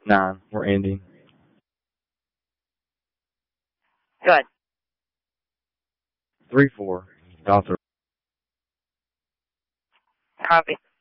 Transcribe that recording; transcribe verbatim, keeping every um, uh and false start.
Nine. We're ending. Good. Three four. Dial three. Copy.